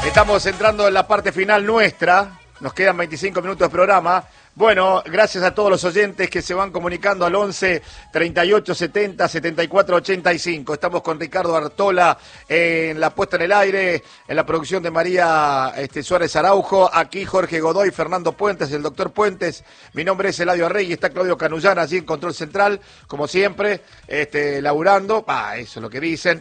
Estamos entrando en la parte final nuestra. Nos quedan 25 minutos de programa. Bueno, gracias a todos los oyentes que se van comunicando al 11 38 70 74 85. Estamos con Ricardo Artola en la puesta en el aire, en la producción de María Suárez Araujo. Aquí Jorge Godoy, Fernando Puentes, el doctor Puentes. Mi nombre es Eladio Arrey y está Claudio Canullán allí en Control Central, como siempre, laburando. Eso es lo que dicen.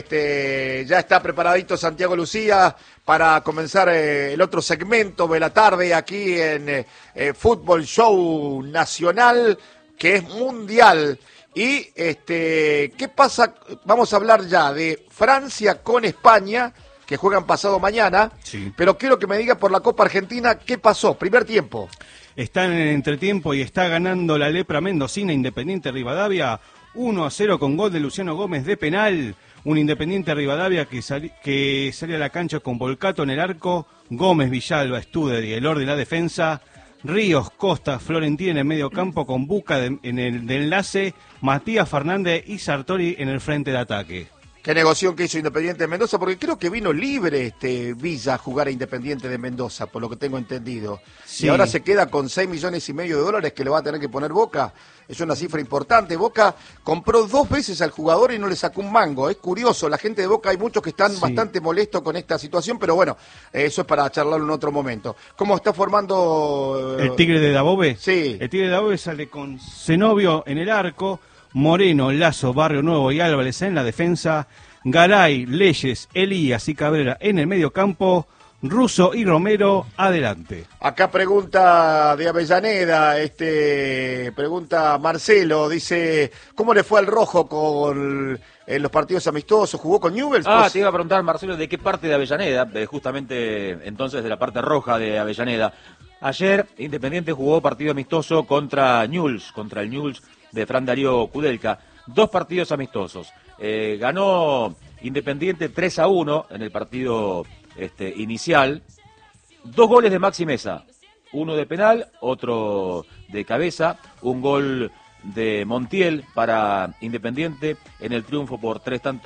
Ya está preparadito Santiago Lucía para comenzar el otro segmento de la tarde aquí en Fútbol Show Nacional, que es mundial. Y ¿qué pasa? Vamos a hablar ya de Francia con España, que juegan pasado mañana. Sí. Pero quiero que me diga por la Copa Argentina, ¿qué pasó? Primer tiempo. Está en el entretiempo y está ganando la Lepra Mendocina Independiente Rivadavia 1-0 con gol de Luciano Gómez de penal. Un Independiente Rivadavia que sale a la cancha con Volcato en el arco, Gómez, Villalba, Studer y Elor de la defensa, Ríos, Costa, Florentín en el medio campo con Buca en el de enlace, Matías Fernández y Sartori en el frente de ataque. ¿Qué negocio que hizo Independiente de Mendoza? Porque creo que vino libre Villa a jugar a Independiente de Mendoza, por lo que tengo entendido. Sí. Y ahora se queda con 6,5 millones de dólares que le va a tener que poner Boca. Es una cifra importante. Boca compró 2 veces al jugador y no le sacó un mango. Es curioso, la gente de Boca, hay muchos que están bastante molestos con esta situación, pero bueno, eso es para charlarlo en otro momento. ¿Cómo está formando el Tigre de Dabove? Sí. El Tigre de Dabove sale con Zenobio en el arco, Moreno, Lazo, Barrio Nuevo y Álvarez en la defensa, Garay, Leyes, Elías y Cabrera en el medio campo, Russo y Romero adelante. Acá pregunta de Avellaneda, pregunta Marcelo, dice, ¿cómo le fue al Rojo con los partidos amistosos? ¿Jugó con Newell's? Te iba a preguntar, Marcelo, ¿de qué parte de Avellaneda? Justamente entonces de la parte roja de Avellaneda. Ayer Independiente jugó partido amistoso contra el Newell's de Fran Darío Kudelka. 2 partidos amistosos. Ganó Independiente 3-1 en el partido inicial. 2 goles de Maxi Mesa. Uno de penal, otro de cabeza. Un gol de Montiel para Independiente en el triunfo por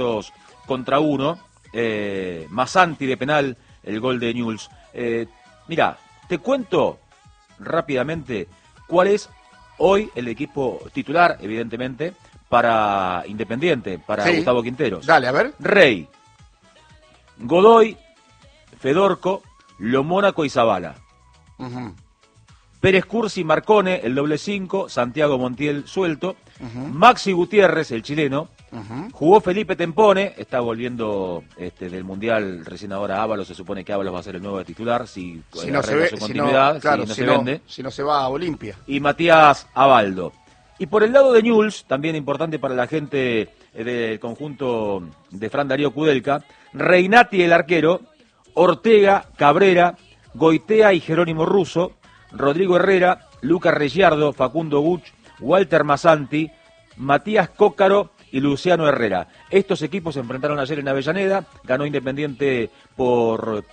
3-1. Masanti de penal, el gol de Newell's. Mira, te cuento rápidamente cuál es hoy el equipo titular, evidentemente, para Independiente, para Gustavo Quinteros. Dale, a ver. Rey, Godoy, Fedorco, Lo Mónaco y Zavala. Pérez Cursi, Marcone, el doble 5, Santiago Montiel suelto, Maxi Gutiérrez, el chileno, jugó Felipe Tempone, está volviendo del Mundial recién ahora Ábalos, se supone que Ábalos va a ser el nuevo titular, si no se ve, su continuidad, si no se va a Olimpia. Y Matías Abaldo. Y por el lado de Newell's, también importante para la gente del conjunto de Fran Darío Kudelka, Reinati el arquero, Ortega, Cabrera, Goitea y Jerónimo Russo, Rodrigo Herrera, Lucas Reggiardo, Facundo Guch, Walter Masanti, Matías Cócaro y Luciano Herrera. Estos equipos se enfrentaron ayer en Avellaneda, ganó Independiente por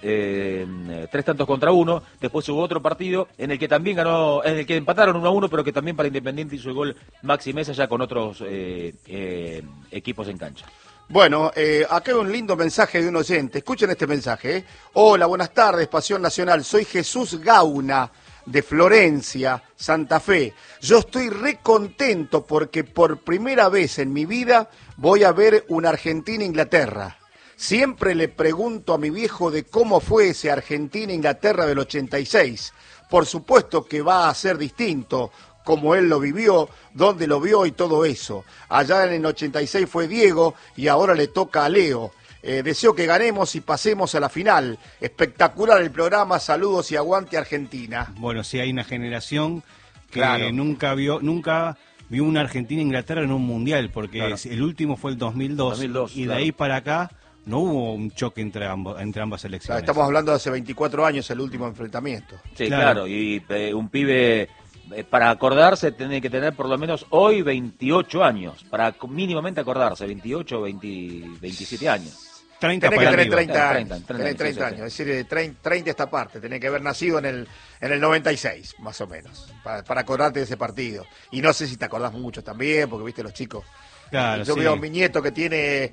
3-1. Después hubo otro partido en el que también ganó, en el que empataron 1-1, pero que también para Independiente hizo el gol Maxi Mesa ya con otros equipos en cancha. Bueno, acá hay un lindo mensaje de un oyente. Escuchen este mensaje. Hola, buenas tardes, Pasión Nacional. Soy Jesús Gauna, de Florencia, Santa Fe. Yo estoy re contento porque por primera vez en mi vida voy a ver una Argentina-Inglaterra. Siempre le pregunto a mi viejo de cómo fue ese Argentina-Inglaterra del 86. Por supuesto que va a ser distinto, cómo él lo vivió, dónde lo vio y todo eso. Allá en el 86 fue Diego y ahora le toca a Leo. Deseo que ganemos y pasemos a la final. Espectacular el programa, saludos y aguante Argentina. Bueno, sí, hay una generación que nunca vio una Argentina-Inglaterra en un mundial, porque el último fue el 2002 y de ahí para acá no hubo un choque entre ambas selecciones. Estamos hablando de hace 24 años el último enfrentamiento. Sí, claro, y un pibe, para acordarse, tiene que tener por lo menos hoy 28 años, para mínimamente acordarse, 28 o 27 años. 30 tenés que tener 30 años, 30 años, es decir, 30 esta parte, tenés que haber nacido en el 96, más o menos, para acordarte de ese partido. Y no sé si te acordás mucho también, porque viste los chicos. Claro, yo veo a mi nieto que tiene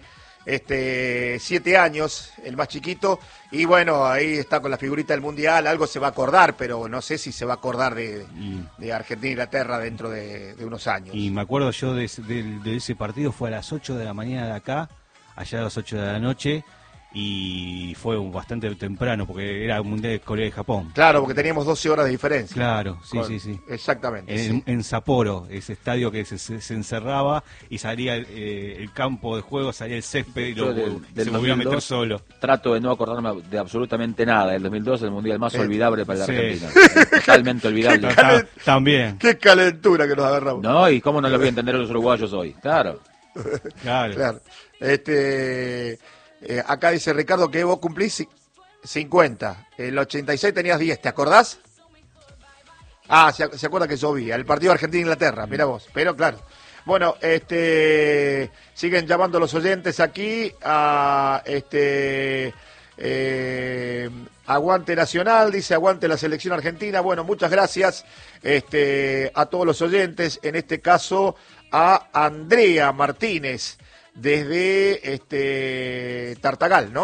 7 años, el más chiquito, y bueno, ahí está con la figurita del Mundial, algo se va a acordar, pero no sé si se va a acordar de Argentina e Inglaterra dentro de unos años. Y me acuerdo yo de ese partido, fue a las 8 de la mañana de acá, allá a las 8 de la noche, y fue bastante temprano, porque era el Mundial de Corea y Japón. Claro, porque teníamos 12 horas de diferencia. Claro, sí. Exactamente. En Sapporo, ese estadio que se encerraba y salía el campo de juego, salía el césped y se volvía a meter solo. Trato de no acordarme de absolutamente nada. El 2002 es el Mundial más olvidable para la Argentina. Totalmente olvidable. También. Qué calentura que nos agarramos. No, y cómo no lo voy a entender los uruguayos hoy. Claro. Acá dice Ricardo que vos cumplís 50. El 86 tenías 10, ¿te acordás? Ah, se acuerda que yo vi. El partido Argentina-Inglaterra, mira vos. Pero claro. Bueno, siguen llamando los oyentes aquí a aguante Nacional, dice aguante la selección argentina. Bueno, muchas gracias a todos los oyentes, en este caso a Andrea Martínez desde Tartagal, ¿no?